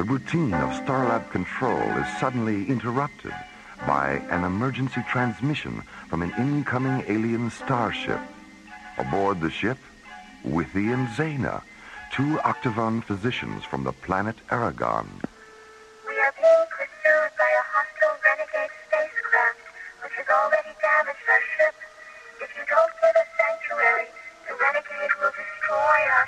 routine of Starlab control is suddenly interrupted by an emergency transmission from an incoming alien starship. Aboard the ship, Withy and Zena, two Octagon physicians from the planet Aragon. We are being pursued by a hostile renegade spacecraft, which has already damaged our ship. If you don't give us sanctuary, the renegade will destroy us.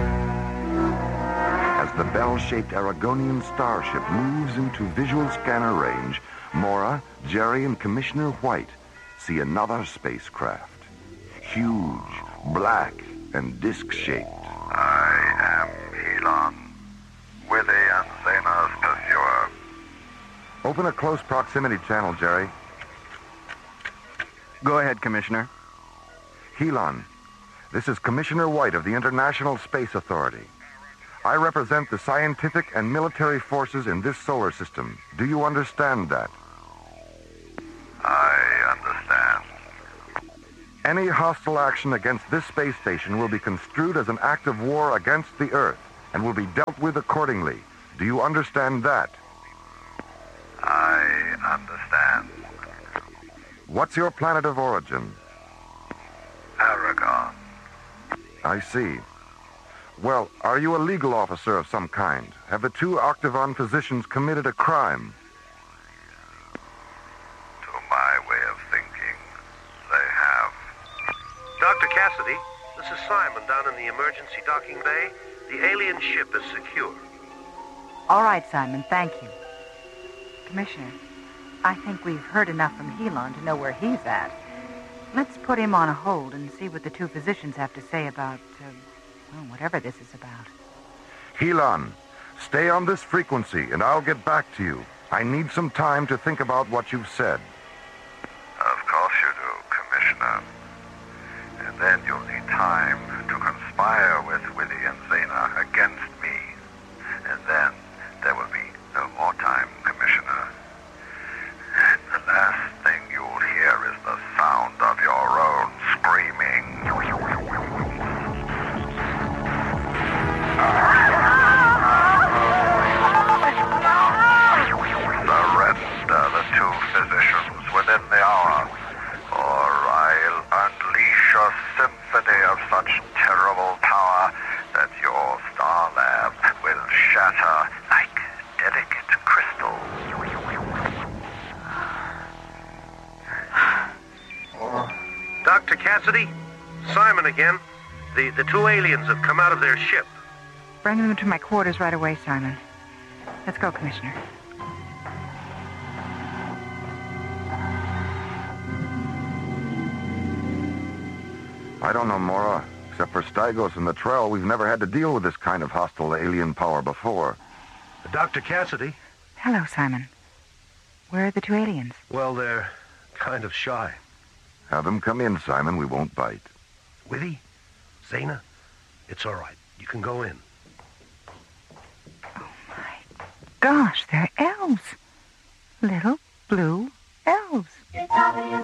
As the bell-shaped Aragonian starship moves into visual scanner range, Mora, Jerry, and Commissioner White see another spacecraft. Huge, black, and disc-shaped. I am Helon, Withy and Zena's pursuer. Open a close proximity channel, Jerry. Go ahead, Commissioner. Helon, this is Commissioner White of the International Space Authority. I represent the scientific and military forces in this solar system. Do you understand that? I understand. Any hostile action against this space station will be construed as an act of war against the Earth and will be dealt with accordingly. Do you understand that? I understand. What's your planet of origin? Aragon. I see. Well, are you a legal officer of some kind? Have the two Octagon physicians committed a crime? To my way of thinking, they have. Dr. Cassidy, this is Simon down in the emergency docking bay. The alien ship is secure. All right, Simon, thank you. Commissioner, I think we've heard enough from Helon to know where he's at. Let's put him on a hold and see what the two physicians have to say about, whatever this is about. Helon, stay on this frequency and I'll get back to you. I need some time to think about what you've said. Of course you do, Commissioner. And then you'll need time to conspire with Withy and Zena against me. And then there will be no more time, Commissioner. And the last thing you'll hear is the sound of your own screaming. Surrender the two physicians within the hour, or I'll unleash a symphony of such terrible power that your Star Lab will shatter like delicate crystal. Dr. Cassidy, Simon again. The two aliens have come out of their ship. Bring them to my quarters right away, Simon. Let's go, Commissioner. I don't know, Mora. Except for Stygos and the Trell, we've never had to deal with this kind of hostile alien power before. Dr. Cassidy? Hello, Simon. Where are the two aliens? Well, they're kind of shy. Have them come in, Simon. We won't bite. Withy? Zena? It's all right. You can go in. Gosh, they're elves. Little blue elves.